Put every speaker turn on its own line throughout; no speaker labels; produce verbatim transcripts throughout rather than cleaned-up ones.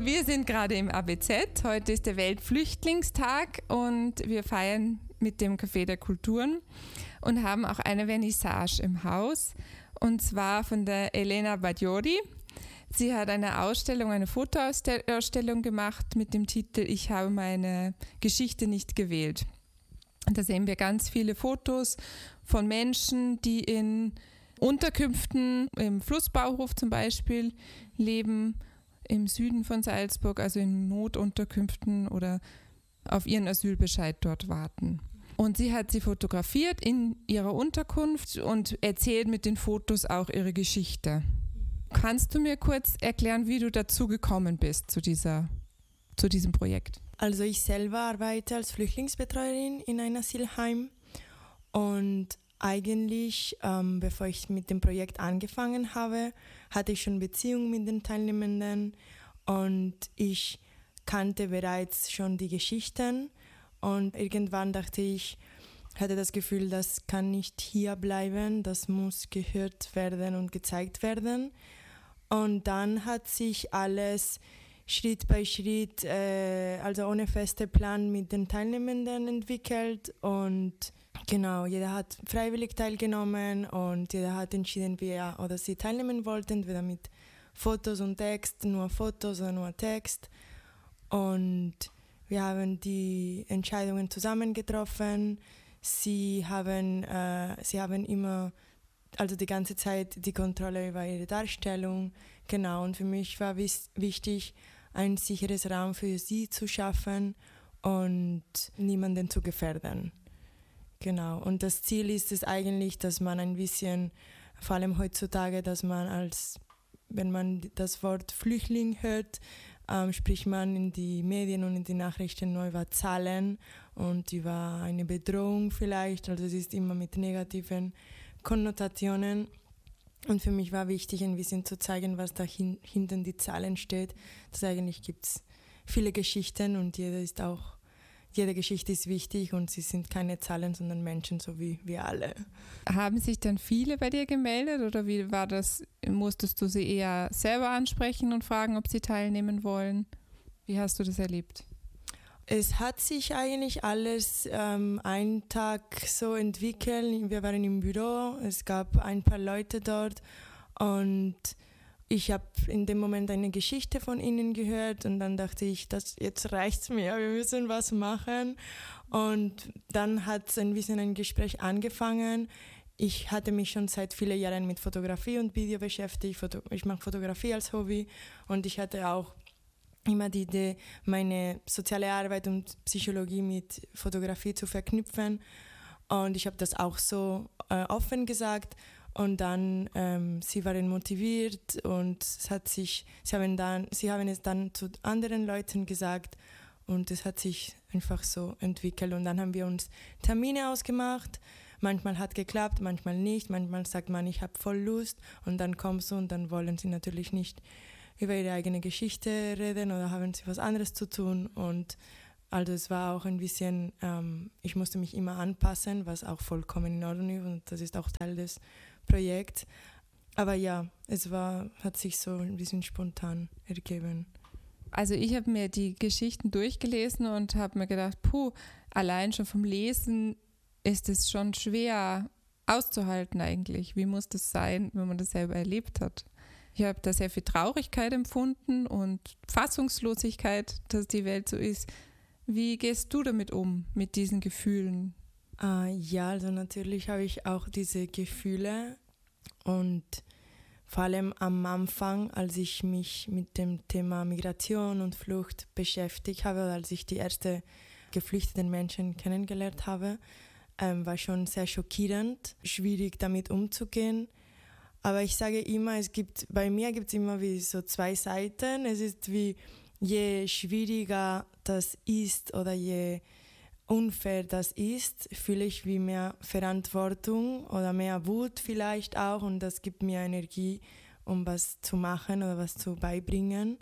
Wir sind gerade im A B Z. Heute ist der Weltflüchtlingstag und wir feiern mit dem Café der Kulturen und haben auch eine Vernissage im Haus, und zwar von der Elena Badiori. Sie hat eine Ausstellung, eine Fotoausstellung gemacht mit dem Titel „Ich habe meine Geschichte nicht gewählt". Und da sehen wir ganz viele Fotos von Menschen, die in Unterkünften, im Flussbauhof zum Beispiel, leben, im Süden von Salzburg, also in Notunterkünften oder auf ihren Asylbescheid dort warten. Und sie hat sie fotografiert in ihrer Unterkunft und erzählt mit den Fotos auch ihre Geschichte. Kannst du mir kurz erklären, wie du dazu gekommen bist, zu, dieser, zu diesem Projekt?
Also ich selber arbeite als Flüchtlingsbetreuerin in einem Asylheim und eigentlich, ähm, bevor ich mit dem Projekt angefangen habe, hatte ich schon Beziehungen mit den Teilnehmenden und ich kannte bereits schon die Geschichten und irgendwann dachte ich, hatte das Gefühl, das kann nicht hier bleiben, das muss gehört werden und gezeigt werden. Und dann hat sich alles Schritt bei Schritt, äh, also ohne festen Plan mit den Teilnehmenden entwickelt und genau, jeder hat freiwillig teilgenommen und jeder hat entschieden, wie er oder sie teilnehmen wollten, entweder mit Fotos und Text, nur Fotos oder nur Text. Und wir haben die Entscheidungen zusammen getroffen. Sie haben, äh, sie haben immer, also die ganze Zeit, die Kontrolle über ihre Darstellung. Genau, und für mich war wis- wichtig, ein sicheres Raum für sie zu schaffen und niemanden zu gefährden. Genau, und das Ziel ist es eigentlich, dass man ein bisschen, vor allem heutzutage, dass man als, wenn man das Wort Flüchtling hört, ähm, spricht man in die Medien und in die Nachrichten nur über Zahlen und über eine Bedrohung vielleicht, also es ist immer mit negativen Konnotationen. Und für mich war wichtig, ein bisschen zu zeigen, was da hin, hinter die Zahlen steht. Dass eigentlich gibt es viele Geschichten und jede ist auch Jede Geschichte ist wichtig und sie sind keine Zahlen, sondern Menschen, so wie wir alle.
Haben sich dann viele bei dir gemeldet oder wie war das? Musstest du sie eher selber ansprechen und fragen, ob sie teilnehmen wollen? Wie hast du das erlebt?
Es hat sich eigentlich alles ähm, einen Tag so entwickelt. Wir waren im Büro, es gab ein paar Leute dort und ich habe in dem Moment eine Geschichte von ihnen gehört und dann dachte ich, das, jetzt reicht's mir, wir müssen was machen. Und dann hat ein bisschen ein Gespräch angefangen. Ich hatte mich schon seit vielen Jahren mit Fotografie und Video beschäftigt. Foto- ich mache Fotografie als Hobby und ich hatte auch immer die Idee, meine soziale Arbeit und Psychologie mit Fotografie zu verknüpfen. Und ich habe das auch so äh, offen gesagt. Und dann, ähm, sie waren motiviert und es hat sich, sie haben, dann, sie haben es dann zu anderen Leuten gesagt und es hat sich einfach so entwickelt. Und dann haben wir uns Termine ausgemacht. Manchmal hat geklappt, manchmal nicht. Manchmal sagt man, ich habe voll Lust und dann kommst du und dann wollen sie natürlich nicht über ihre eigene Geschichte reden oder haben sie was anderes zu tun. Und also es war auch ein bisschen, ähm, ich musste mich immer anpassen, was auch vollkommen in Ordnung ist und das ist auch Teil des Projekts. Aber ja, es war, hat sich so ein bisschen spontan ergeben.
Also ich habe mir die Geschichten durchgelesen und habe mir gedacht, puh, allein schon vom Lesen ist es schon schwer auszuhalten eigentlich. Wie muss das sein, wenn man das selber erlebt hat? Ich habe da sehr viel Traurigkeit empfunden und Fassungslosigkeit, dass die Welt so ist. Wie gehst du damit um, mit diesen Gefühlen?
Uh, ja, also natürlich habe ich auch diese Gefühle und vor allem am Anfang, als ich mich mit dem Thema Migration und Flucht beschäftigt habe, als ich die ersten geflüchteten Menschen kennengelernt habe, ähm, war schon sehr schockierend, schwierig damit umzugehen. Aber ich sage immer, es gibt, bei mir gibt es immer wie so zwei Seiten. Es ist wie, je schwieriger das ist oder je unfair das ist, fühle ich wie mehr Verantwortung oder mehr Wut vielleicht auch und das gibt mir Energie, um was zu machen oder was zu beibringen.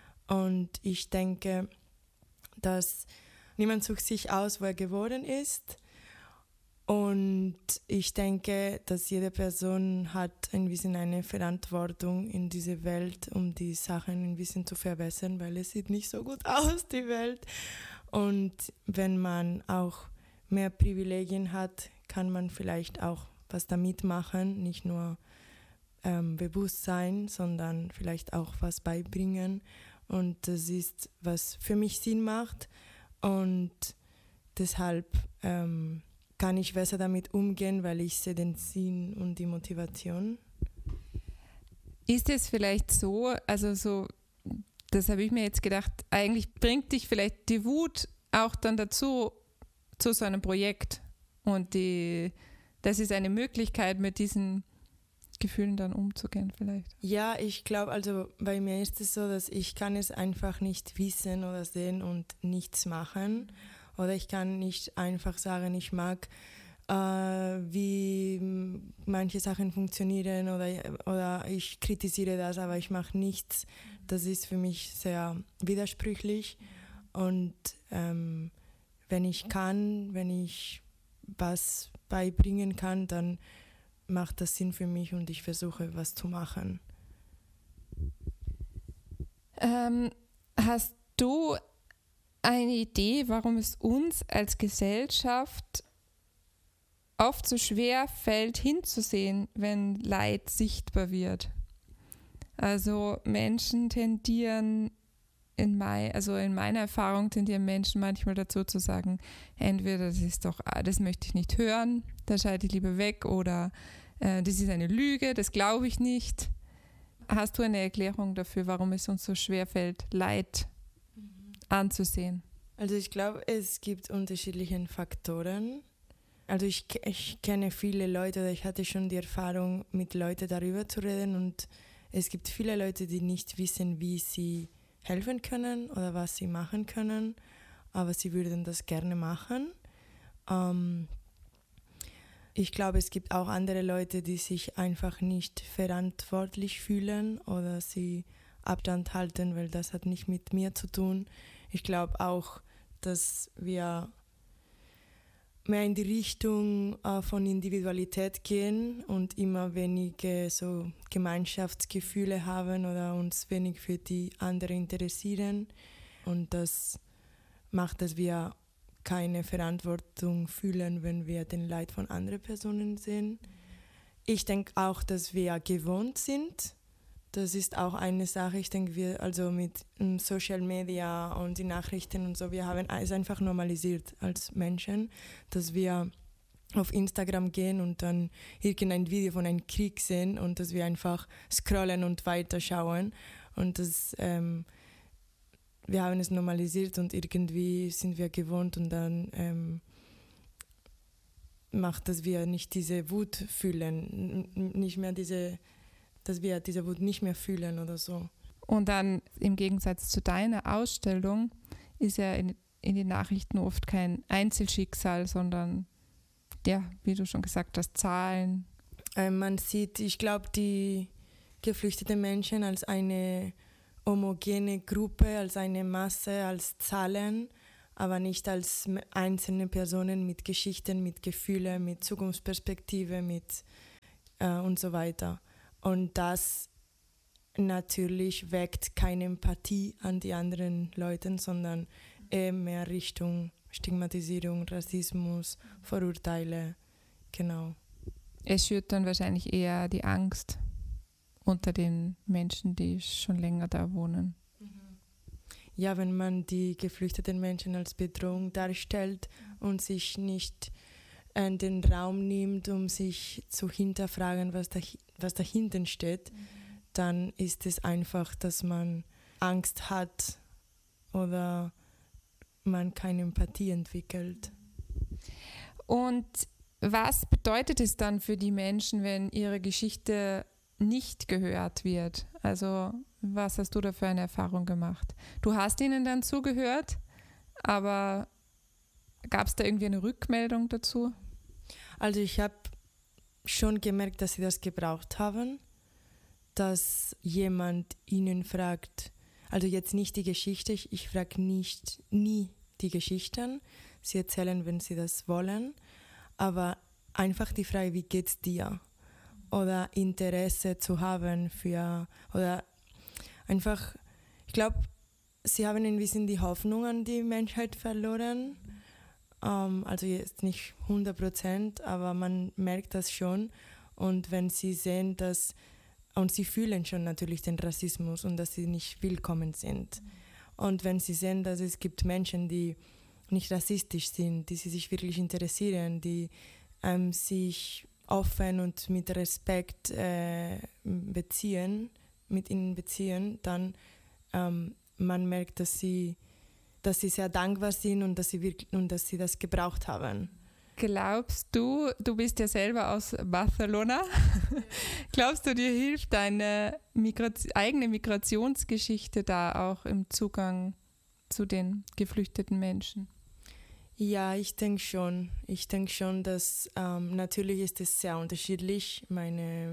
Und ich denke, dass niemand sucht sich aus, wo er geboren ist Und ich denke, dass jede Person hat ein bisschen eine Verantwortung in dieser Welt, um die Sachen ein bisschen zu verbessern, weil es sieht nicht so gut aus, die Welt. Und wenn man auch mehr Privilegien hat, kann man vielleicht auch was damit machen, nicht nur ähm, Bewusstsein, sondern vielleicht auch was beibringen. Und das ist, was für mich Sinn macht. Und deshalb ähm, kann ich besser damit umgehen, weil ich sehe den Sinn und die Motivation.
Ist es vielleicht so, also so, das habe ich mir jetzt gedacht, eigentlich bringt dich vielleicht die Wut auch dann dazu, zu so einem Projekt. Und die, das ist eine Möglichkeit, mit diesen Gefühlen dann umzugehen vielleicht.
Ja, ich glaube, also bei mir ist es so, dass ich kann es einfach nicht wissen oder sehen und nichts machen. Oder ich kann nicht einfach sagen, ich mag, äh, wie manche Sachen funktionieren oder, oder ich kritisiere das, aber ich mache nichts. Das ist für mich sehr widersprüchlich. Und ähm, wenn ich kann, wenn ich was beibringen kann, dann macht das Sinn für mich und ich versuche, was zu machen.
Ähm, hast du eine Idee, warum es uns als Gesellschaft oft so schwer fällt, hinzusehen, wenn Leid sichtbar wird? Also Menschen tendieren, in, mein, also in meiner Erfahrung tendieren Menschen manchmal dazu zu sagen, entweder das ist doch, das möchte ich nicht hören, da schalte ich lieber weg, oder äh, das ist eine Lüge, das glaube ich nicht. Hast du eine Erklärung dafür, warum es uns so schwer fällt, Leid anzusehen?
Also ich glaube, es gibt unterschiedliche Faktoren. Also ich, ich kenne viele Leute, oder ich hatte schon die Erfahrung, mit Leuten darüber zu reden, und es gibt viele Leute, die nicht wissen, wie sie helfen können oder was sie machen können, aber sie würden das gerne machen. Ähm, ich glaube, es gibt auch andere Leute, die sich einfach nicht verantwortlich fühlen oder sie Abstand halten, weil das hat nicht mit mir zu tun. Ich glaube auch, dass wir mehr in die Richtung äh, von Individualität gehen und immer weniger so Gemeinschaftsgefühle haben oder uns wenig für die anderen interessieren. Und das macht, dass wir keine Verantwortung fühlen, wenn wir den Leid von anderen Personen sehen. Ich denke auch, dass wir gewohnt sind. Das ist auch eine Sache. Ich denke, wir also mit um, Social Media und die Nachrichten und so, wir haben es einfach normalisiert als Menschen, dass wir auf Instagram gehen und dann irgendein Video von einem Krieg sehen und dass wir einfach scrollen und weiterschauen. Und das, ähm, wir haben es normalisiert und irgendwie sind wir gewohnt, und dann ähm, macht, dass wir nicht diese Wut fühlen, nicht mehr diese dass wir diese Wut nicht mehr fühlen oder so.
Und dann im Gegensatz zu deiner Ausstellung ist ja in, in den Nachrichten oft kein Einzelschicksal, sondern, ja, wie du schon gesagt hast, Zahlen.
Äh, man sieht, ich glaube, die geflüchteten Menschen als eine homogene Gruppe, als eine Masse, als Zahlen, aber nicht als einzelne Personen mit Geschichten, mit Gefühlen, mit Zukunftsperspektive, mit äh, und so weiter. Und das natürlich weckt keine Empathie an die anderen Leute, sondern eher mehr Richtung Stigmatisierung, Rassismus, Vorurteile, genau.
Es schürt dann wahrscheinlich eher die Angst unter den Menschen, die schon länger da wohnen.
Ja, wenn man die geflüchteten Menschen als Bedrohung darstellt und sich nicht äh, den Raum nimmt, um sich zu hinterfragen, was, da, was dahinter steht, mhm. dann ist es einfach, dass man Angst hat oder man keine Empathie entwickelt.
Und was bedeutet es dann für die Menschen, wenn ihre Geschichte nicht gehört wird? Also was hast du da für eine Erfahrung gemacht? Du hast ihnen dann zugehört, aber gab es da irgendwie eine Rückmeldung dazu?
Also ich habe schon gemerkt, dass sie das gebraucht haben, dass jemand ihnen fragt, also jetzt nicht die Geschichte, ich, ich frage nicht nie die Geschichten, sie erzählen, wenn sie das wollen, aber einfach die Frage, wie geht's dir? Oder Interesse zu haben für, oder einfach, ich glaube, sie haben ein bisschen die Hoffnung an die Menschheit verloren. Ähm, also jetzt nicht hundert Prozent, aber man merkt das schon. Und wenn sie sehen, dass, und sie fühlen schon natürlich den Rassismus und dass sie nicht willkommen sind. Und wenn sie sehen, dass es gibt Menschen, die nicht rassistisch sind, die sie sich wirklich interessieren, die ähm, sich offen und mit Respekt äh, beziehen, mit ihnen beziehen, dann ähm, man merkt, dass sie, dass sie sehr dankbar sind und dass sie wirklich, und dass sie das gebraucht haben.
Glaubst du, du bist ja selber aus Barcelona, glaubst du, dir hilft deine Migration, eigene Migrationsgeschichte da auch im Zugang zu den geflüchteten Menschen?
Ja, ich denke schon. Ich denke schon, dass ähm, natürlich ist es sehr unterschiedlich, meine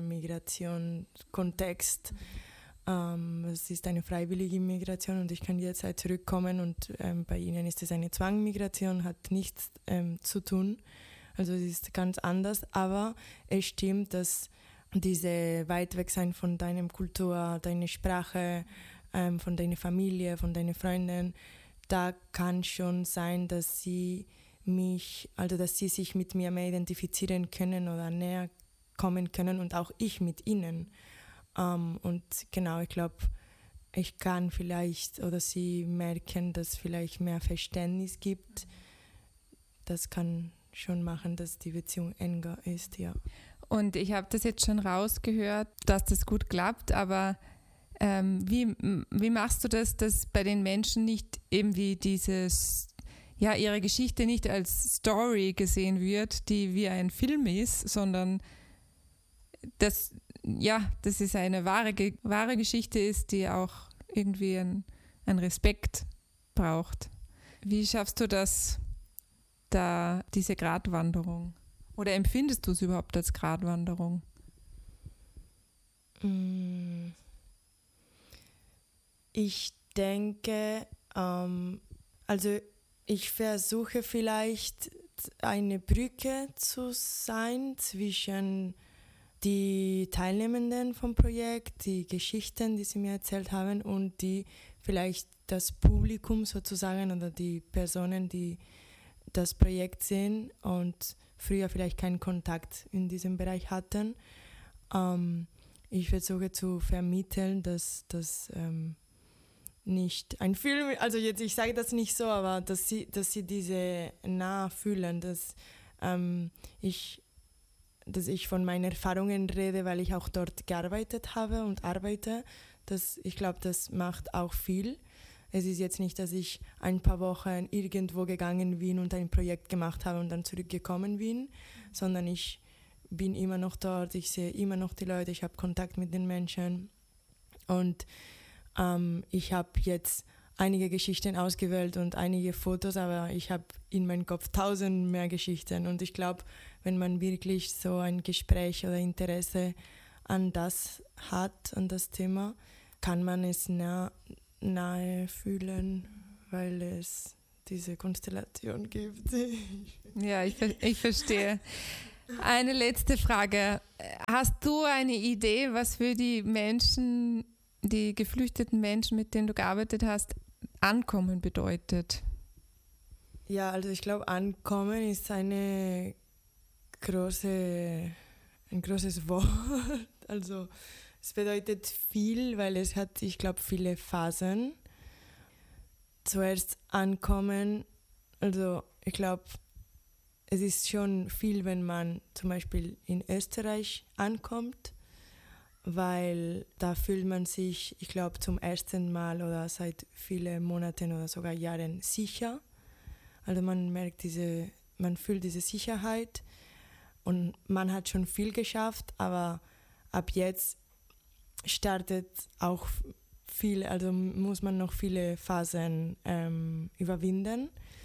Migrationskontext. Ähm, es ist eine freiwillige Migration und ich kann jederzeit zurückkommen und ähm, bei ihnen ist es eine Zwangmigration, hat nichts ähm, zu tun. Also es ist ganz anders, aber es stimmt, dass diese weit weg sein von deiner Kultur, deiner Sprache, ähm, von deiner Familie, von deinen Freunden, da kann schon sein, dass sie mich, also dass sie sich mit mir mehr identifizieren können oder näher kommen können und auch ich mit ihnen. Um, und genau, ich glaube, ich kann vielleicht oder sie merken, dass vielleicht mehr Verständnis gibt. Das kann schon machen, dass die Beziehung enger ist, ja.
Und ich habe das jetzt schon rausgehört, dass das gut klappt, aber ähm, wie, wie machst du das, dass bei den Menschen nicht irgendwie dieses, ja, ihre Geschichte nicht als Story gesehen wird, die wie ein Film ist, sondern dass, ja, dass es eine wahre, wahre Geschichte ist, die auch irgendwie einen Respekt braucht. Wie schaffst du das, da diese Gratwanderung? Oder empfindest du es überhaupt als Gratwanderung?
Ich denke, ähm, also ich versuche vielleicht eine Brücke zu sein zwischen die Teilnehmenden vom Projekt, die Geschichten, die sie mir erzählt haben und die vielleicht das Publikum sozusagen oder die Personen, die das Projekt sehen und früher vielleicht keinen Kontakt in diesem Bereich hatten. Ähm, ich versuche zu vermitteln, dass das ähm, nicht ein Film, also jetzt ich sage das nicht so, aber dass sie, dass sie diese nah fühlen, dass ähm, ich dass ich von meinen Erfahrungen rede, weil ich auch dort gearbeitet habe und arbeite. Das, ich glaube, das macht auch viel. Es ist jetzt nicht, dass ich ein paar Wochen irgendwo gegangen bin und ein Projekt gemacht habe und dann zurückgekommen bin, sondern ich bin immer noch dort, ich sehe immer noch die Leute, ich habe Kontakt mit den Menschen und ähm, ich habe jetzt einige Geschichten ausgewählt und einige Fotos, aber ich habe in meinem Kopf tausend mehr Geschichten und ich glaube, wenn man wirklich so ein Gespräch oder Interesse an das hat, an das Thema, kann man es nah, nahe fühlen, weil es diese Konstellation gibt.
Ja, ich, ich verstehe. Eine letzte Frage. Hast du eine Idee, was für die Menschen, die geflüchteten Menschen, mit denen du gearbeitet hast, Ankommen bedeutet?
Ja, also ich glaube, Ankommen ist eine große, ein großes Wort. Also es bedeutet viel, weil es hat, ich glaube, viele Phasen. Zuerst Ankommen, also ich glaube, es ist schon viel, wenn man zum Beispiel in Österreich ankommt, weil da fühlt man sich, ich glaube, zum ersten Mal oder seit vielen Monaten oder sogar Jahren sicher. Also man merkt diese, man fühlt diese Sicherheit und man hat schon viel geschafft, aber ab jetzt startet auch viel, also muss man noch viele Phasen ähm, überwinden.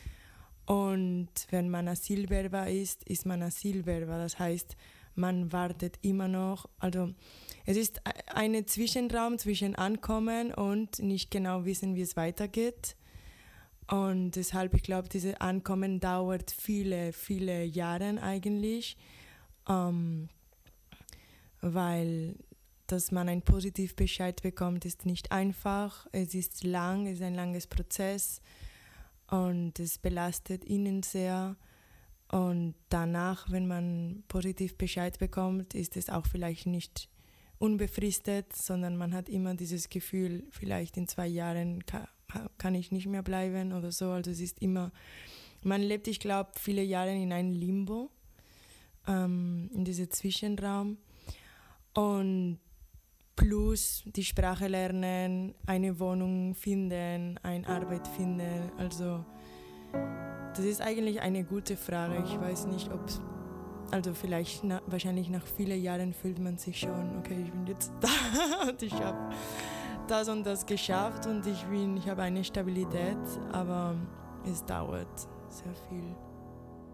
Und wenn man Asylbewerber ist, ist man Asylbewerber. Das heißt, man wartet immer noch. Also es ist ein Zwischenraum zwischen Ankommen und nicht genau wissen, wie es weitergeht. Und deshalb, ich glaube, dieses Ankommen dauert viele, viele Jahre eigentlich, ähm, weil dass man einen positiven Bescheid bekommt, ist nicht einfach. Es ist lang, es ist ein langes Prozess und es belastet ihnen sehr. Und danach, wenn man positiv Bescheid bekommt, ist es auch vielleicht nicht unbefristet, sondern man hat immer dieses Gefühl, vielleicht in zwei Jahren kann, kann ich nicht mehr bleiben oder so. Also es ist immer, man lebt, ich glaube, viele Jahre in einem Limbo, ähm, in diesem Zwischenraum. Und plus die Sprache lernen, eine Wohnung finden, eine Arbeit finden. Also das ist eigentlich eine gute Frage. Ich weiß nicht, ob es, also vielleicht, na, wahrscheinlich nach vielen Jahren fühlt man sich schon, okay, ich bin jetzt da und ich habe das und das geschafft und ich bin, ich habe eine Stabilität, aber es dauert sehr viel.